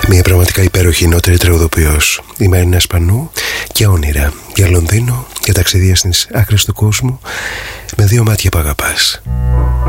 Μια πραγματικά υπέροχη νεότερη τραγουδοποιός, η Μαρίνα Σπανού, και όνειρα για Λονδίνο, για ταξίδια στις άκρες του κόσμου, με δύο μάτια που αγαπάς.